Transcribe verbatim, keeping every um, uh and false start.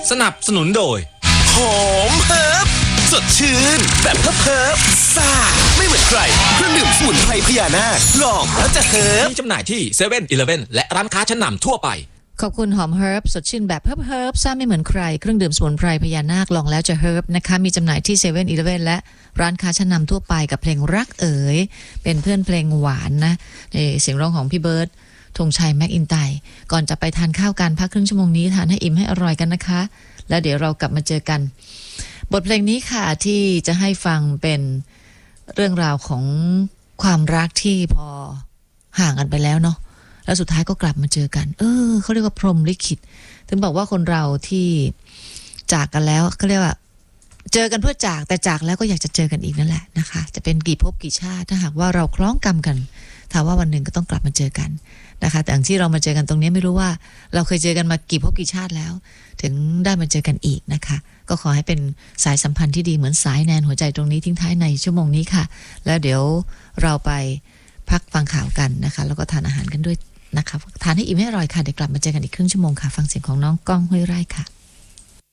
สนับสนุนโดยหอมเฮิร์บสดชื่นแบบเฮิร์บเฮิร์บซ่าไม่เหมือนใครเครื่องดื่มสมุนไพรพญานาคลองแล้วจะเฮิร์บมีจำหน่ายที่เซเว่นอีเลฟเว่นและร้านค้าชั้นนำทั่วไปขอบคุณหอมเฮิร์บสดชื่นแบบเฮิร์บเฮิร์บซ่าไม่เหมือนใครเครื่องดื่มสมุนไพรพญานาคลองแล้วจะเฮิร์บนะคะมีจำหน่ายที่เซเว่นอีเลฟเว่นและร้านค้าชั้นนำทั่วไปกับเพลงรักเอ๋ยเป็นเพื่อนเพลงหวานนะเสียงร้องของพี่เบิร์ดธงชัยแม็กอินไตก่อนจะไปทานข้าวกันพักครึ่งชั่วโมงนี้ทานให้อิ่มให้อร่อยกันนะคะแล้วเดี๋ยวเรากลับมาเจอกันบทเพลงนี้ค่ะที่จะให้ฟังเป็นเรื่องราวของความรักที่พอห่างกันไปแล้วเนาะแล้วสุดท้ายก็กลับมาเจอกันเออเขาเรียกว่าพรหมลิขิตถึงบอกว่าคนเราที่จากกันแล้วเขาเรียกว่าเจอกันเพื่อจากแต่จากแล้วก็อยากจะเจอกันอีกนั่นแหละนะคะจะเป็นกี่ภพกี่ชาติถ้าหากว่าเราคล้องกรรมกันถามว่าวันหนึ่งก็ต้องกลับมาเจอกันนะคะแต่อย่างที่เรามาเจอกันตรงนี้ไม่รู้ว่าเราเคยเจอกันมากี่ภพกี่ชาติแล้วถึงได้มาเจอกันอีกนะคะก็ขอให้เป็นสายสัมพันธ์ที่ดีเหมือนสายแนนหัวใจตรงนี้ทิ้งท้ายในชั่วโมงนี้ค่ะแล้วเดี๋ยวเราไปพักฟังข่าวกันนะคะแล้วก็ทานอาหารกันด้วยนะคะทานให้อิ่มให้อร่อยค่ะเดี๋ยวกลับมาเจอกันอีกครึ่งชั่วโมงค่ะฟังเสียงของน้องก้องห้วยไร่ค่ะ